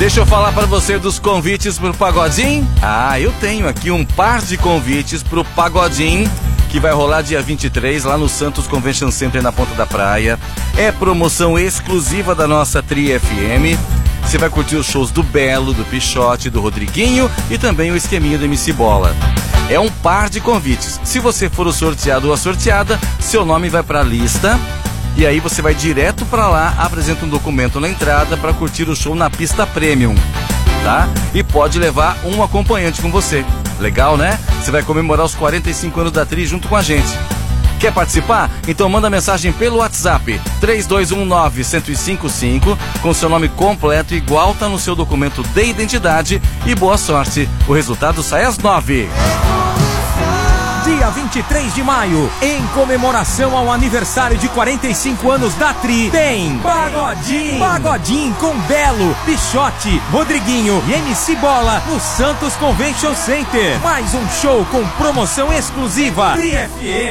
Deixa eu falar pra você dos convites pro Pagodim. Eu tenho aqui um par de convites pro Pagodim, que vai rolar dia 23 lá no Santos Convention Center na Ponta da Praia. É promoção exclusiva da nossa Tri FM. Você vai curtir os shows do Belo, do Pichote, do Rodriguinho e também o esqueminha do MC Bola. É um par de convites. Se você for o sorteado ou a sorteada, seu nome vai pra lista. E aí você vai direto pra lá, apresenta um documento na entrada para curtir o show na pista Premium, tá? E pode levar um acompanhante com você. Legal, né? Você vai comemorar os 45 anos da Tri junto com a gente. Quer participar? Então manda mensagem pelo WhatsApp 3219-1055 com seu nome completo igual tá no seu documento de identidade e boa sorte. O resultado sai às 9. Dia 23 de maio, em comemoração ao aniversário de 45 anos da Tri, tem Pagodim! Pagodim com Belo, Pichote, Rodriguinho e MC Bola no Santos Convention Center. Mais um show com promoção exclusiva. Tri FM.